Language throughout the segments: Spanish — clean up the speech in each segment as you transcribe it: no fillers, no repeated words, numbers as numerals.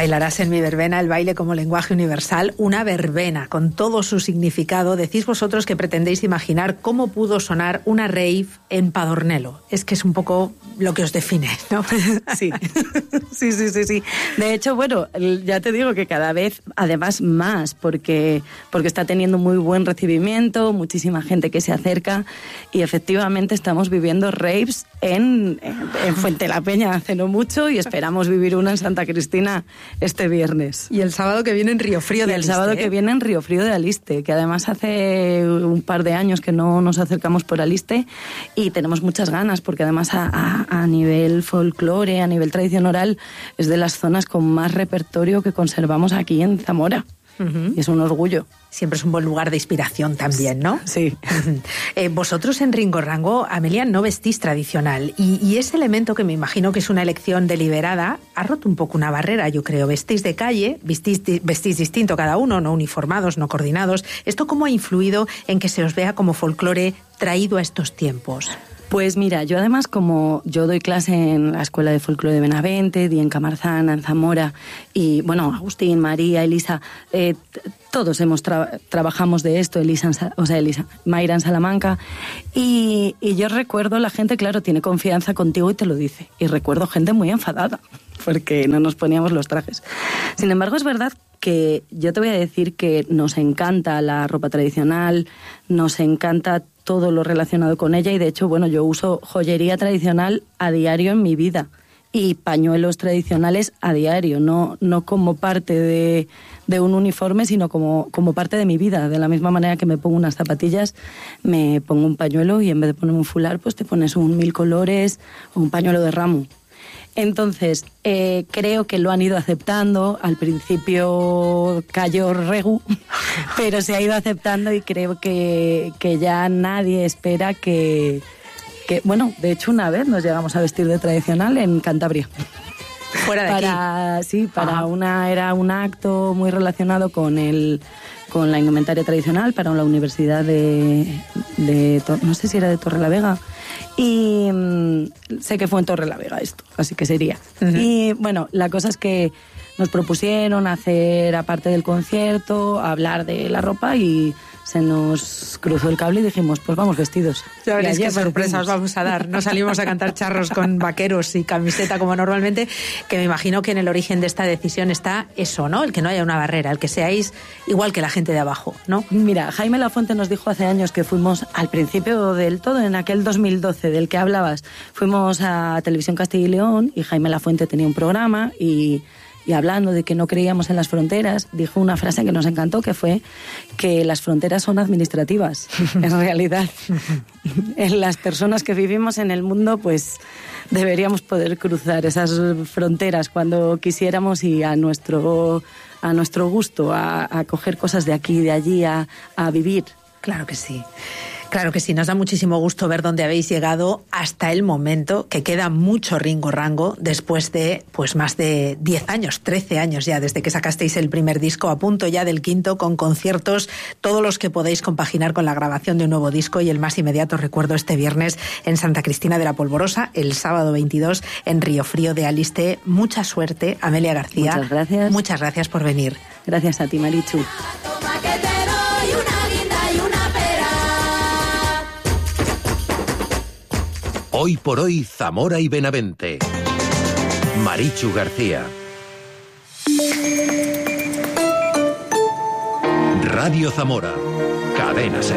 Bailarás en mi verbena, el baile como lenguaje universal, una verbena con todo su significado. Decís vosotros que pretendéis imaginar cómo pudo sonar una rave en Padornelo. Es que es un poco lo que os define, ¿no? Sí. Sí. De hecho, bueno, ya te digo que cada vez, además, más, porque está teniendo muy buen recibimiento, muchísima gente que se acerca y efectivamente estamos viviendo raves en Fuente la Peña hace no mucho y esperamos vivir una en Santa Cristina este viernes. Y el sábado que viene en Riofrío de Aliste. El sábado que viene en Riofrío de Aliste, que además hace un par de años que no nos acercamos por Aliste y tenemos muchas ganas, porque además a nivel folclore, a nivel tradición oral, es de las zonas con más repertorio que conservamos aquí en Zamora. Y es un orgullo. Siempre es un buen lugar de inspiración también, ¿no? Sí. Vosotros en Ringo Rango, Amelia, no vestís tradicional y ese elemento, que me imagino que es una elección deliberada, ha roto un poco una barrera, yo creo. Vestís de calle, vestís distinto cada uno, no uniformados, no coordinados. ¿Esto cómo ha influido en que se os vea como folclore traído a estos tiempos? Pues mira, yo además, como yo doy clase en la Escuela de Folclore de Benavente, di en Camarzana, en Zamora, y bueno, Agustín, María, Elisa, todos trabajamos de esto, Mayra en Salamanca, y yo recuerdo, la gente, claro, tiene confianza contigo y te lo dice, y recuerdo gente muy enfadada, porque no nos poníamos los trajes. Sin embargo, es verdad que yo te voy a decir que nos encanta la ropa tradicional, nos encanta todo lo relacionado con ella y de hecho, bueno, yo uso joyería tradicional a diario en mi vida y pañuelos tradicionales a diario, no como parte de un uniforme, sino como parte de mi vida. De la misma manera que me pongo unas zapatillas, me pongo un pañuelo y en vez de ponerme un fular, pues te pones un 1000 colores o un pañuelo de ramo. Entonces, creo que lo han ido aceptando. Al principio cayó regu, pero se ha ido aceptando y creo que ya nadie espera que... Bueno, de hecho una vez nos llegamos a vestir de tradicional en Cantabria. Fuera de aquí. Sí, era un acto muy relacionado con la indumentaria tradicional para la Universidad de no sé si era de Torrelavega. Y sé que fue en Torrelavega esto, así que sería. Uh-huh. Y bueno, la cosa es que nos propusieron hacer, aparte del concierto, hablar de la ropa y se nos cruzó el cable y dijimos, pues vamos vestidos. Ya veréis qué sorpresa os vamos a dar. No salimos a cantar charros con vaqueros y camiseta como normalmente, que me imagino que en el origen de esta decisión está eso, ¿no? El que no haya una barrera, el que seáis igual que la gente de abajo, ¿no? Mira, Jaime Lafuente nos dijo hace años que fuimos al principio del todo, en aquel 2012 del que hablabas, fuimos a Televisión Castilla y León y Jaime Lafuente tenía un programa y hablando de que no creíamos en las fronteras, dijo una frase que nos encantó, que fue que las fronteras son administrativas. En realidad, en las personas que vivimos en el mundo, pues deberíamos poder cruzar esas fronteras cuando quisiéramos y a nuestro gusto, a coger cosas de aquí y de allí, a vivir. Claro que sí. Claro que sí, nos da muchísimo gusto ver dónde habéis llegado hasta el momento, que queda mucho Ringo Rango después de pues más de 10 años, 13 años ya, desde que sacasteis el primer disco, a punto ya del quinto, con conciertos, todos los que podéis compaginar con la grabación de un nuevo disco y el más inmediato recuerdo este viernes en Santa Cristina de la Polvorosa, el sábado 22 en Riofrío de Aliste. Mucha suerte, Amelia García. Muchas gracias. Muchas gracias por venir. Gracias a ti, Marichu. Hoy por hoy, Zamora y Benavente. Marichu García. Radio Zamora. Cadena Ser.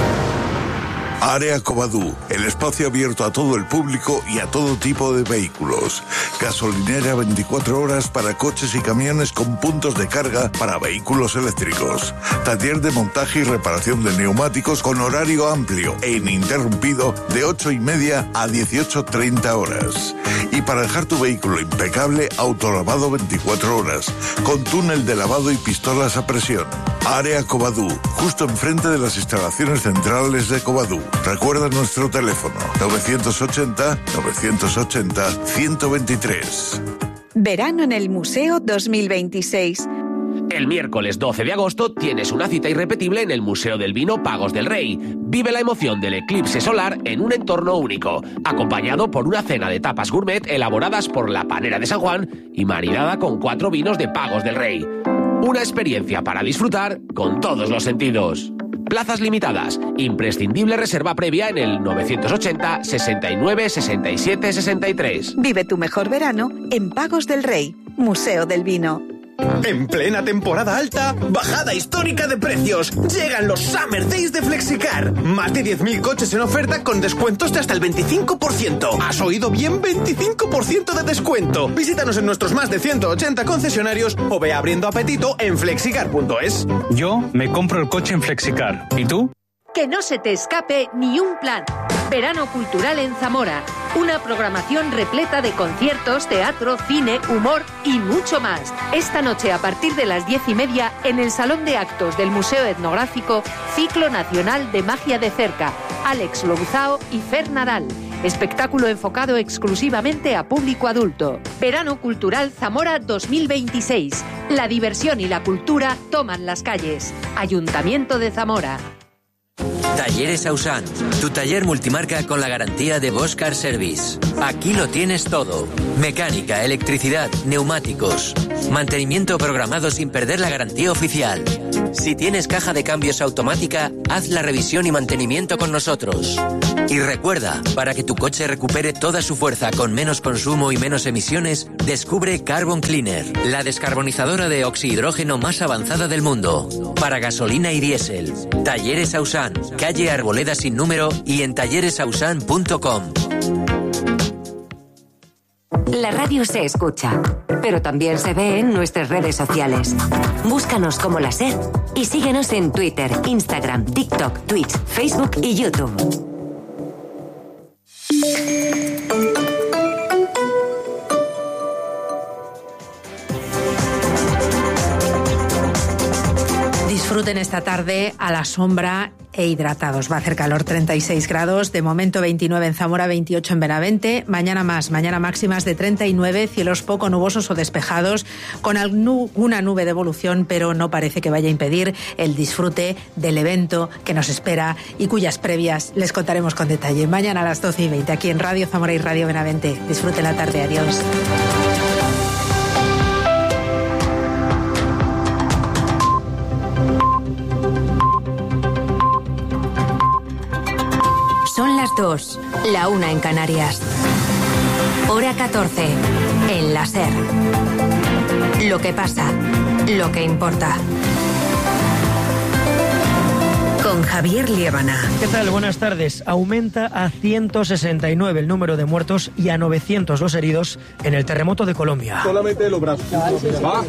Área Covadú, el espacio abierto a todo el público y a todo tipo de vehículos. Gasolinera 24 horas para coches y camiones con puntos de carga para vehículos eléctricos. Taller de montaje y reparación de neumáticos con horario amplio e ininterrumpido de 8:30 a 18:30 horas. Y para dejar tu vehículo impecable, autolavado 24 horas, con túnel de lavado y pistolas a presión. Área Covadú, justo enfrente de las instalaciones centrales de Covadú. Recuerda nuestro teléfono 980-123. Verano en el Museo 2026. El miércoles 12 de agosto tienes una cita irrepetible en el Museo del Vino Pagos del Rey. Vive la emoción del eclipse solar en un entorno único, acompañado por una cena de tapas gourmet elaboradas por la Panera de San Juan y maridada con 4 vinos de Pagos del Rey. Una experiencia para disfrutar con todos los sentidos. Plazas limitadas. Imprescindible reserva previa en el 980 69 67 63. Vive tu mejor verano en Pagos del Rey, Museo del Vino. En plena temporada alta, bajada histórica de precios. Llegan los Summer Days de Flexicar. Más de 10.000 coches en oferta con descuentos de hasta el 25%. ¿Has oído bien? 25% de descuento. Visítanos en nuestros más de 180 concesionarios o ve abriendo apetito en flexicar.es. Yo me compro el coche en Flexicar. ¿Y tú? Que no se te escape ni un plan. Verano Cultural en Zamora. Una programación repleta de conciertos, teatro, cine, humor y mucho más. Esta noche a partir de las 10:30 en el Salón de Actos del Museo Etnográfico, Ciclo Nacional de Magia de Cerca. Alex Louzao y Fer Nadal. Espectáculo enfocado exclusivamente a público adulto. Verano Cultural Zamora 2026. La diversión y la cultura toman las calles. Ayuntamiento de Zamora. Talleres Ausan, tu taller multimarca con la garantía de Bosch Car Service. Aquí lo tienes todo. Mecánica, electricidad, neumáticos. Mantenimiento programado sin perder la garantía oficial. Si tienes caja de cambios automática, haz la revisión y mantenimiento con nosotros. Y recuerda, para que tu coche recupere toda su fuerza con menos consumo y menos emisiones, descubre Carbon Cleaner, la descarbonizadora de oxihidrógeno más avanzada del mundo. Para gasolina y diésel. Talleres Ausan, calle Arboleda sin número y en talleresausan.com. La radio se escucha, pero también se ve en nuestras redes sociales. Búscanos como La SER y síguenos en Twitter, Instagram, TikTok, Twitch, Facebook y YouTube. Disfruten esta tarde a la sombra e hidratados. Va a hacer calor, 36 grados, de momento 29 en Zamora, 28 en Benavente. Mañana máximas de 39, cielos poco nubosos o despejados, con alguna nube de evolución, pero no parece que vaya a impedir el disfrute del evento que nos espera y cuyas previas les contaremos con detalle. Mañana a las 12:20 aquí en Radio Zamora y Radio Benavente. Disfruten la tarde, adiós. Son las 2, la 1 en Canarias. Hora 14, en La SER. Lo que pasa, lo que importa. Con Javier Liébana. ¿Qué tal? Buenas tardes. Aumenta a 169 el número de muertos y a 900 los heridos en el terremoto de Colombia. Solamente los brazos. Va.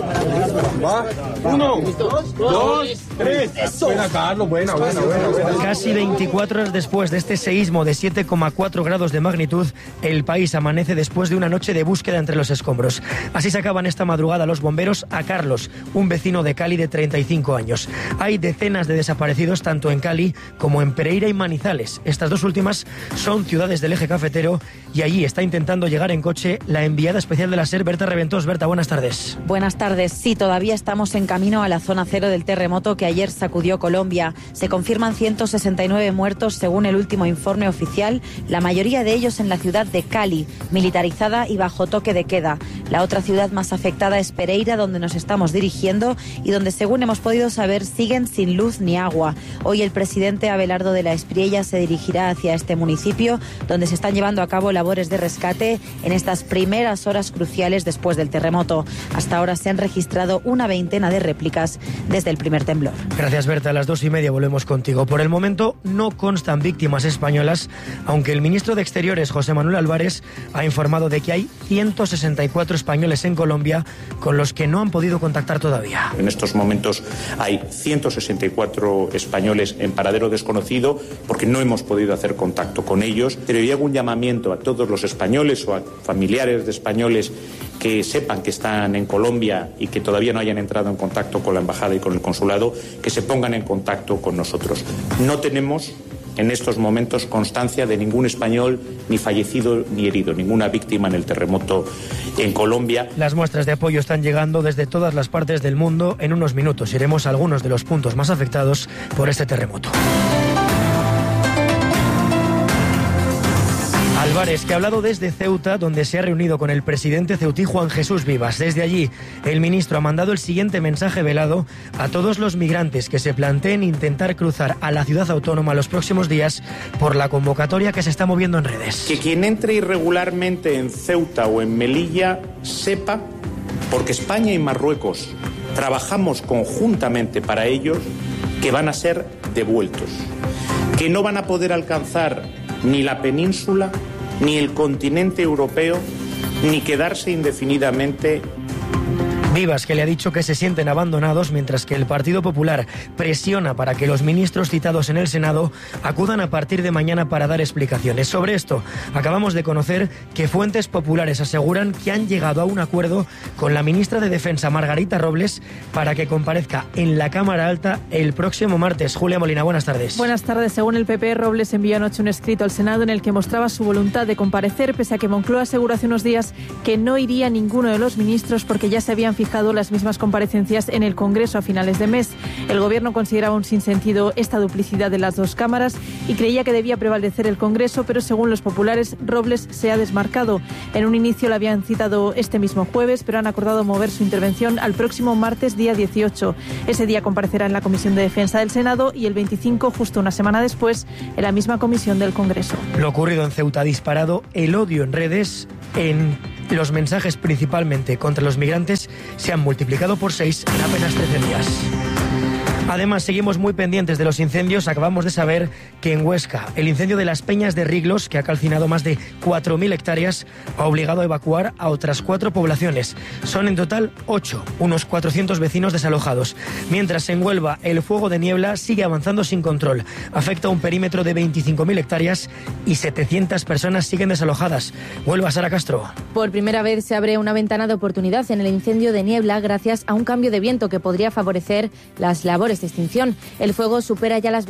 1, 2, 3. Buena, Carlos. Buena. Casi 24 horas después de este seísmo de 7,4 grados de magnitud, el país amanece después de una noche de búsqueda entre los escombros. Así sacaban esta madrugada los bomberos a Carlos, un vecino de Cali de 35 años. Hay decenas de desaparecidos tanto en Cali como en Pereira y Manizales. Estas dos últimas son ciudades del eje cafetero y allí está intentando llegar en coche la enviada especial de la SER, Berta Reventós. Berta, buenas tardes. Buenas tardes. Sí, todavía estamos en camino a la zona cero del terremoto que ayer sacudió Colombia. Se confirman 169 muertos según el último informe oficial, la mayoría de ellos en la ciudad de Cali, militarizada y bajo toque de queda. La otra ciudad más afectada es Pereira, donde nos estamos dirigiendo y donde, según hemos podido saber, siguen sin luz ni agua. Hoy el presidente Abelardo de la Espriella se dirigirá hacia este municipio, donde se están llevando a cabo labores de rescate en estas primeras horas cruciales después del terremoto. Hasta ahora se han registrado una veintena de réplicas desde el primer temblor. Gracias, Berta. A las 2:30 volvemos contigo. Por el momento no constan víctimas españolas, aunque el ministro de Exteriores, José Manuel Álvarez, ha informado de que hay 164 españoles en Colombia con los que no han podido contactar todavía. En estos momentos hay 164 españoles en paradero desconocido porque no hemos podido hacer contacto con ellos. Pero yo hago un llamamiento a todos los españoles o a familiares de españoles que sepan que están en Colombia y que todavía no hayan entrado en contacto con la embajada y con el consulado, que se pongan en contacto con nosotros. No tenemos en estos momentos constancia de ningún español ni fallecido ni herido, ninguna víctima en el terremoto en Colombia. Las muestras de apoyo están llegando desde todas las partes del mundo. En unos minutos iremos a algunos de los puntos más afectados por este terremoto. Álvarez, que ha hablado desde Ceuta, donde se ha reunido con el presidente ceutí Juan Jesús Vivas. Desde allí, el ministro ha mandado el siguiente mensaje velado a todos los migrantes que se planteen intentar cruzar a la ciudad autónoma los próximos días por la convocatoria que se está moviendo en redes. Que quien entre irregularmente en Ceuta o en Melilla sepa, porque España y Marruecos trabajamos conjuntamente para ellos, que van a ser devueltos, que no van a poder alcanzar ni la península, ni el continente europeo, ni quedarse indefinidamente. Vivas, que le ha dicho que se sienten abandonados, mientras que el Partido Popular presiona para que los ministros citados en el Senado acudan a partir de mañana para dar explicaciones. Sobre esto, acabamos de conocer que fuentes populares aseguran que han llegado a un acuerdo con la ministra de Defensa, Margarita Robles, para que comparezca en la Cámara Alta el próximo martes. Julia Molina, buenas tardes. Buenas tardes. Según el PP, Robles envió anoche un escrito al Senado en el que mostraba su voluntad de comparecer, pese a que Moncloa aseguró hace unos días que no iría ninguno de los ministros porque ya se habían fijado las mismas comparecencias en el Congreso a finales de mes. El Gobierno consideraba un sinsentido esta duplicidad de las dos cámaras y creía que debía prevalecer el Congreso, pero según los populares, Robles se ha desmarcado. En un inicio la habían citado este mismo jueves, pero han acordado mover su intervención al próximo martes, día 18. Ese día comparecerá en la Comisión de Defensa del Senado y el 25, justo una semana después, en la misma comisión del Congreso. Lo ocurrido en Ceuta ha disparado el odio en redes. En los mensajes principalmente contra los migrantes se han multiplicado por 6 en apenas 13 días. Además, seguimos muy pendientes de los incendios. Acabamos de saber que en Huesca, el incendio de las Peñas de Riglos, que ha calcinado más de 4.000 hectáreas, ha obligado a evacuar a otras 4 poblaciones. Son en total 8, unos 400 vecinos desalojados. Mientras en Huelva, el fuego de niebla sigue avanzando sin control. Afecta a un perímetro de 25.000 hectáreas y 700 personas siguen desalojadas. Huelva, Sara Castro. Por primera vez se abre una ventana de oportunidad en el incendio de niebla gracias a un cambio de viento que podría favorecer las labores de extinción. El fuego supera ya las